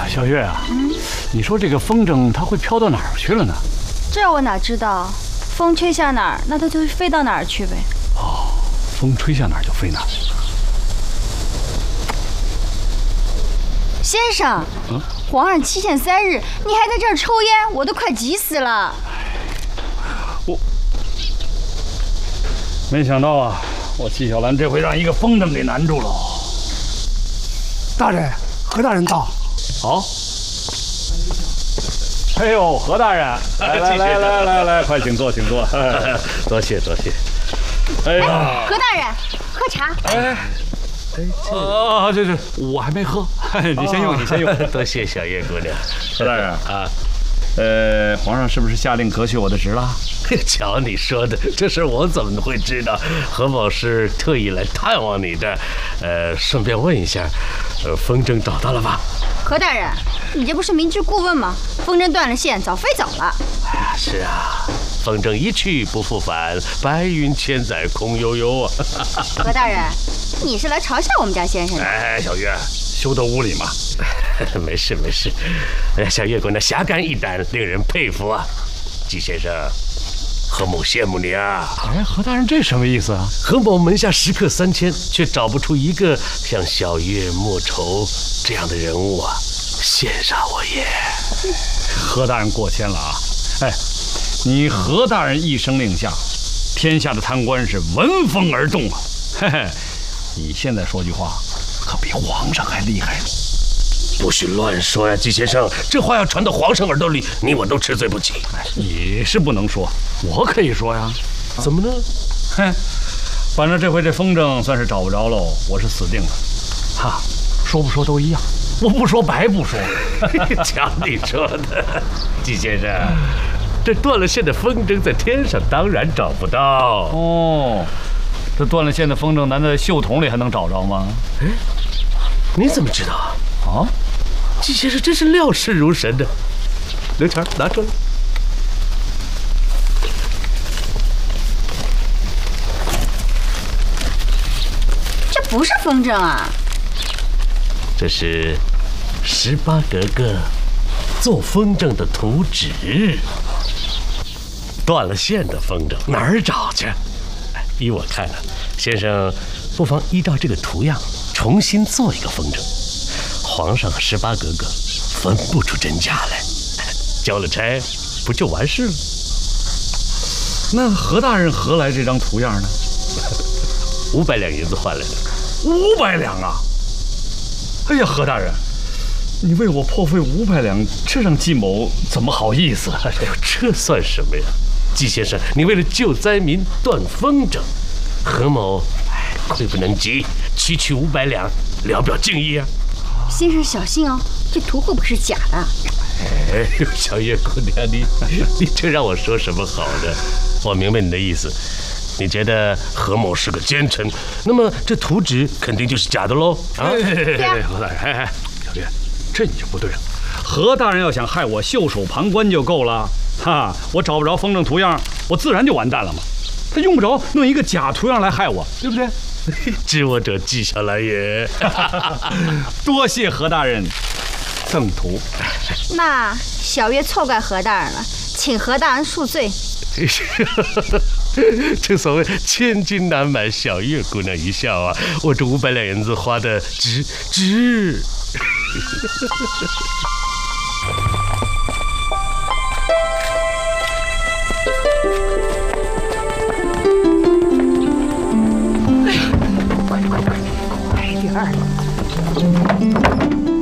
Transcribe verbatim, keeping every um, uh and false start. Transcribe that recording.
小月啊，嗯，你说这个风筝它会飘到哪儿去了呢？ 这我哪知道？风吹向哪儿，那它就会飞到哪儿去呗。 哦，风吹向哪儿就飞哪儿。 先生，嗯，皇上期限三日，你还在这儿抽烟，我都快急死了。 我没想到啊，我纪晓岚这回让一个风筝给难住了。 大人，何大人到。 好。哎呦，何大人，来来来来来来，快请坐，请坐。 多谢多谢。 哎呀，何大人，喝茶。 哎。哎，哦，这这我还没喝，你先用，你先用。 多谢小叶姑娘。 何大人啊，呃，皇上是不是下令革去我的职了？ 瞧你说的，这事我怎么会知道？何某是特意来探望你的，呃，顺便问一下，呃，风筝找到了吧？ 何大人，你这不是明知故问吗？风筝断了线，早飞走了。 哎，是啊。风筝一去不复返，白云千载空悠悠啊！ 何大人，你是来嘲笑我们家先生的？ 哎，小月，休得无礼嘛！ 没事没事，哎，小月姑娘侠肝义胆，令人佩服啊！季先生，何某羡慕你啊！ 哎，何大人这什么意思啊？ 何某门下食客三千，却找不出一个像小月莫愁这样的人物啊！羡煞我也。 何大人过谦了啊！哎。你何大人一声令下，天下的贪官是闻风而动啊！嘿嘿，你现在说句话，可比皇上还厉害呢。 不许乱说呀，季先生，这话要传到皇上耳朵里，你我都吃罪不起。 你是不能说，我可以说呀。 怎么呢？ 哼，反正这回这风筝算是找不着喽，我是死定了。哈，说不说都一样，我不说白不说。 瞧你说的，季先生。这断了线的风筝在天上当然找不到哦。这断了线的风筝，难道在袖筒里还能找着吗？ 哎，你怎么知道啊？ 啊， 季先生真是料事如神的。刘钱拿出来。 这不是风筝啊， 这是十八格格做风筝的图纸。断了线的风筝哪儿找去？依我看啊，先生不妨依照这个图样重新做一个风筝。皇上和十八格格分不出真假来，交了差不就完事了？ 那何大人何来这张图样呢？ 五百两银子换来的。 五百两啊！哎呀，何大人，你为我破费五百两，这让季某怎么好意思啊？ 哎呦，这算什么呀？季先生，你为了救灾民断风筝，何某哎愧不能及，区区五百两，聊表敬意啊！ 先生小心哦，这图会不会是假的？ 哎，小叶姑娘，你你这让我说什么好呢？我明白你的意思，你觉得何某是个奸臣，那么这图纸肯定就是假的喽？ 啊，对啊，何大人，哎哎，小月，这你就不对了。何大人要想害我袖手旁观就够了。哈，我找不着风筝图样，我自然就完蛋了嘛。他用不着弄一个假图样来害我，对不对？ 知我者纪晓岚也。 多谢何大人赠图。 那小月错怪何大人了，请何大人恕罪。 正所谓千金难买小月姑娘一笑啊！我这五百两银子花的值值。 快快快，快点儿！